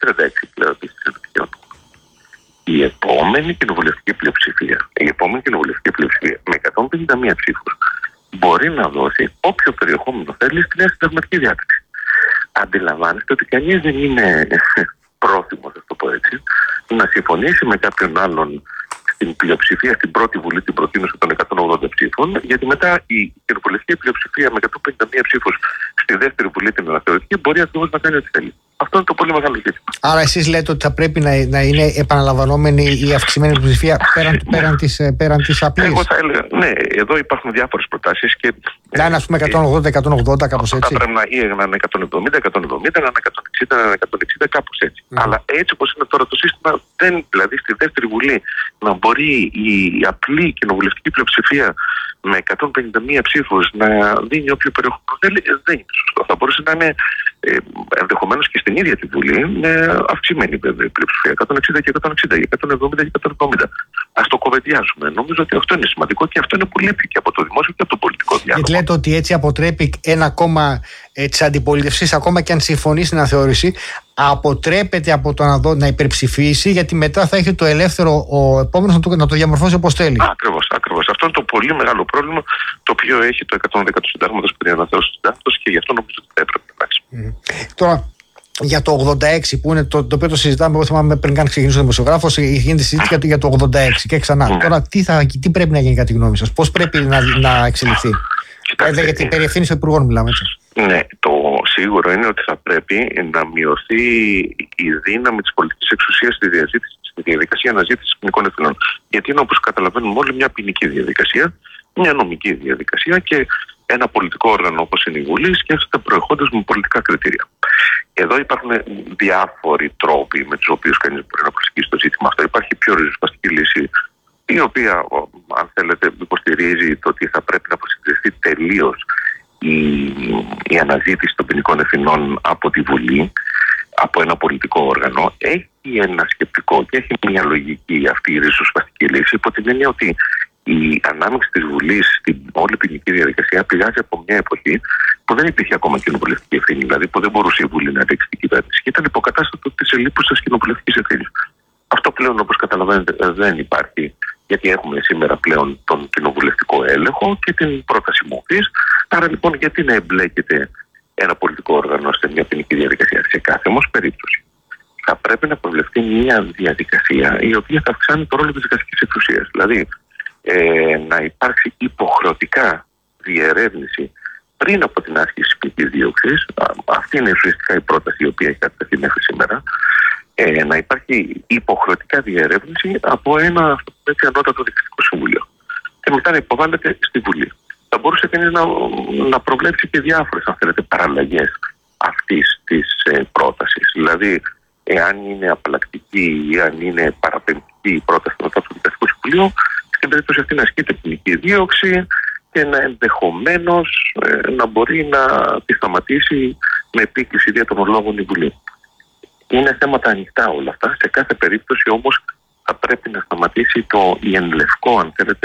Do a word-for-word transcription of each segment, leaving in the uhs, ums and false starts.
τριάντα έξι πλέον της Ενωτικών. Η επόμενη κοινοβουλευτική πλειοψηφία, η επόμενη κοινοβουλευτική πλειοψηφία με εκατόν πενήντα μία ψήφους μπορεί να δώσει όποιο περιεχόμενο θέλει στη νέα συνταγματική διάταξη. Αντιλαμβάνεστε ότι κανείς δεν είναι πρόθυμος, θα το πω έτσι, να συμφωνήσει με κάποιον άλλον στην πλειοψηφία στην πρώτη βουλή, την προτείνωση των εκατόν ογδόντα ψήφων, γιατί μετά η κοινοβουλευτική πλειοψηφία με εκατόν πενήντα μία ψήφους στη δεύτερη βουλή, την αναθεωρητική, μπορεί ακριβώς να κάνει ό,τι θέλει. Αυτό είναι το πολύ μεγάλο ζήτημα. Άρα, εσείς λέτε ότι θα πρέπει να, να είναι επαναλαμβανόμενη η αυξημένη πλειοψηφία πέραν, πέραν της, πέραν της απλής. Εγώ θα έλεγα, ναι, εδώ υπάρχουν διάφορες προτάσεις. Και, να είναι, ας πούμε, εκατόν ογδόντα εκατόν ογδόντα, κάπως έτσι. Θα πρέπει να είναι εκατόν εβδομήντα εκατόν εβδομήντα, να είναι εκατόν εξήντα, να είναι εκατόν εξήντα, κάπως έτσι. Mm. Αλλά έτσι όπως είναι τώρα το σύστημα, δεν, δηλαδή στη δεύτερη βουλή να μπορεί η απλή κοινοβουλευτική πλειοψηφία με εκατόν πενήντα μία ψήφους να δίνει όποιο περιεχόμενο θέλει, δεν είναι σωστό. Θα μπορούσε να είναι ε, ενδεχομένως και στην ίδια τη Βουλή με αυξημένη πλειοψηφία, εκατόν εξήντα και εκατόν εξήντα, εκατόν εβδομήντα και εκατόν εβδομήντα. Ας το κοβεντιάσουμε. Νομίζω ότι αυτό είναι σημαντικό και αυτό είναι που λείπει και από το δημόσιο και από το πολιτικό διάλογο. Γιατί λέτε ότι έτσι αποτρέπει ένα κόμμα ε, της αντιπολίτευσης, ακόμα και αν συμφωνεί στην αναθεώρηση, αποτρέπεται από το να, δω, να υπερψηφίσει, γιατί μετά θα έχει το ελεύθερο ο επόμενος να το, να το διαμορφώσει όπως θέλει. Ακριβώς, ακριβώς. Αυτό είναι το πολύ μεγάλο πρόβλημα το οποίο έχει το εκατόν δέκα του Συντάγματος περί αναθεώρησης του Συντάγματος και γι' αυτό νομίζω ότι θα έπρεπε να αλλάξει. Mm. Τώρα, για το ογδόντα έξι που είναι το, το οποίο το συζητάμε, εγώ θυμάμαι πριν καν ξεκινήσω ο δημοσιογράφος, γίνεται συζήτηση για το ογδόντα έξι και ξανά. Mm. Τώρα, τι, θα, τι πρέπει να γίνει κατά τη γνώμη σας, πώς πρέπει να, να εξελιχθεί? Κοιτάξτε, για την περί ευθύνης των υπουργών μιλάμε, έτσι. Ναι, το σίγουρο είναι ότι θα πρέπει να μειωθεί η δύναμη της πολιτικής εξουσίας στη, στη διαδικασία αναζήτησης ποινικών ευθυνών. Γιατί είναι, όπως καταλαβαίνουμε όλοι, μια ποινική διαδικασία, μια νομική διαδικασία και ένα πολιτικό όργανο όπως είναι η Βουλή σκέφτεται προεχόντως με πολιτικά κριτήρια. Εδώ υπάρχουν διάφοροι τρόποι με τους οποίους κανείς μπορεί να προσεγγίσει το ζήτημα αυτό. Υπάρχει πιο ριζοσπαστική λύση, η οποία, αν θέλετε, υποστηρίζει το ότι θα πρέπει να αποσυντηρηθεί τελείως η, η αναζήτηση των ποινικών ευθυνών από τη Βουλή, από ένα πολιτικό όργανο. Έχει ένα σκεπτικό και έχει μια λογική αυτή η ριζοσπαστική λύση, υπό την έννοια ότι η ανάμειξη της Βουλής στην όλη ποινική διαδικασία πηγάζει από μια εποχή που δεν υπήρχε ακόμα κοινοβουλευτική ευθύνη, δηλαδή που δεν μπορούσε η Βουλή να ρίξει την κυβέρνηση και ήταν υποκατάστατο της ελίπουσας κοινοβουλευτικής ευθύνης. Αυτό πλέον, όπως καταλαβαίνετε, δεν υπάρχει, γιατί έχουμε σήμερα πλέον τον κοινοβουλευτικό έλεγχο και την πρόταση μορφής. Άρα λοιπόν, γιατί να εμπλέκεται ένα πολιτικό όργανο σε μια ποινική διαδικασία? Σε κάθε όμως περίπτωση θα πρέπει να προβλεφθεί μια διαδικασία η οποία θα αυξάνει το ρόλο της δικαστικής εξουσίας. Δηλαδή, ε, να υπάρξει υποχρεωτικά διερεύνηση πριν από την άσκηση της ποινικής δίωξης. Αυτή είναι ουσιαστικά η πρόταση η οποία έχει κατατεθεί μέχρι σήμερα. Ε, να υπάρχει υποχρεωτικά διερεύνηση από ένα έτσι, ανώτατο διοικητικό συμβούλιο και μετά να υποβάλλεται στη Βουλή. Θα μπορούσε κανείς να, να προβλέψει και διάφορες, αν θέλετε, παραλλαγές αυτής της ε, πρότασης. Δηλαδή, εάν είναι απαλλακτική ή αν είναι παραπεμπτική η πρόταση του ανώτατου δικαστικού συμβουλίου, στην περίπτωση αυτή να ασκείται ποινική δίωξη και να ενδεχομένως ε, να μπορεί να τη σταματήσει με επίκληση δια των λόγων η Βουλή. Είναι θέματα ανοιχτά όλα αυτά. Σε κάθε περίπτωση όμως θα πρέπει να σταματήσει το η εν λευκό, αν θέλετε,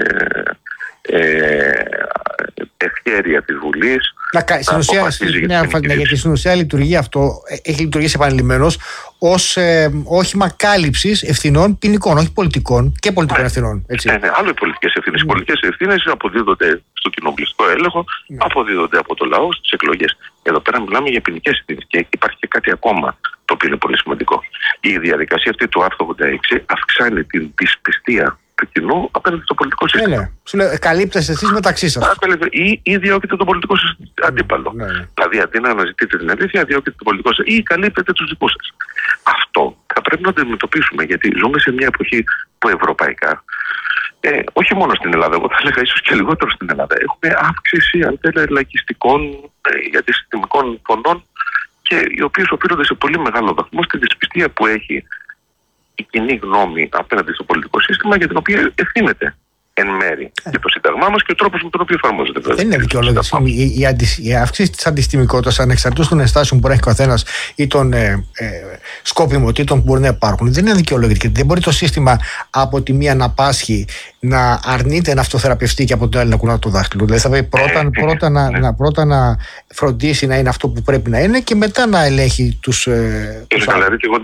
ε, ευχέρεια της Βουλής. Να, στην ουσία, ναι, ναι, γιατί στην ουσία λειτουργεί αυτό, έχει λειτουργήσει επανειλημμένως ως ε, όχημα κάλυψης ευθυνών ποινικών, όχι πολιτικών και πολιτικών ναι. ευθυνών. Έτσι. Ναι, ναι, άλλο οι πολιτικές ευθύνες. Mm. Οι πολιτικές ευθύνες αποδίδονται στο κοινοβουλευτικό έλεγχο, mm. αποδίδονται από το λαό στις εκλογές. Εδώ πέρα μιλάμε για ποινικές ευθύνες και υπάρχει και κάτι ακόμα το οποίο είναι πολύ σημαντικό. Η διαδικασία αυτή του άρθρου ογδόντα έξι αυξάνει την δυσπιστία του κοινού απέναντι στο πολιτικό σύστημα. Ναι, ναι. Σου λέω, καλύπτεστε εσείς μεταξύ σας. Ή, ή διώκετε τον πολιτικό σας αντίπαλο. Ναι, ναι. Δηλαδή, αντί να αναζητείτε την αλήθεια, διώκετε τον πολιτικό σας ή καλύπτετε τους δικούς σας. Αυτό θα πρέπει να το αντιμετωπίσουμε, γιατί ζούμε σε μια εποχή που ευρωπαϊκά, ε, όχι μόνο στην Ελλάδα, εγώ θα έλεγα ίσως και λιγότερο στην Ελλάδα, έχουμε αύξηση, αν θέλετε, λαϊκιστικών ε, αντισυστημικών φωνών και οι οποίες οφείλονται σε πολύ μεγάλο βαθμό στη δυσπιστία που έχει η κοινή γνώμη απέναντι στο πολιτικό σύστημα, για την οποία ευθύνεται εν μέρη ε. και το Σύνταγμά μας και ο τρόπος με τον οποίο εφαρμόζεται. Δεν είναι δικαιολόγηση. Η, η, αντι, η αύξηση της αντισυστημικότητας, ανεξαρτήτως των ενστάσεων που μπορεί να έχει ο καθένας ή των ε, ε, σκοπιμοτήτων που μπορεί να υπάρχουν, δεν είναι δικαιολόγηση. Δεν μπορεί το σύστημα από τη μία να πάσχει, να αρνείται να αυτοθεραπευτεί και από την άλλη να κουνά το δάχτυλο. Δηλαδή θα πρέπει πρώτα, ε, πρώτα, ε, να, ε. να, πρώτα να φροντίσει να είναι αυτό που πρέπει να είναι και μετά να ελέγχει τους. Ε, τους